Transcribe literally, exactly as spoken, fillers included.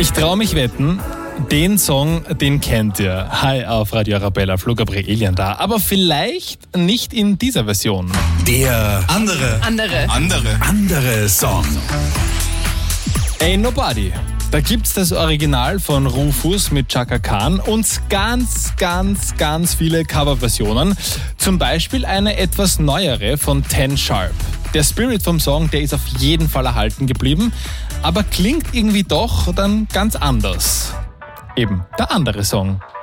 Ich traue mich wetten, den Song, den kennt ihr. Hi auf Radio Arabella, Flo Gabriel Elian da. Aber vielleicht nicht in dieser Version. Der andere, Andere. andere, andere Song. Ain't Nobody. Da gibt's das Original von Rufus mit Chaka Khan und ganz, ganz, ganz viele Coverversionen. Zum Beispiel eine etwas neuere von Ten Sharp. Der Spirit vom Song, der ist auf jeden Fall erhalten geblieben, aber klingt irgendwie doch dann ganz anders. Eben, der andere Song.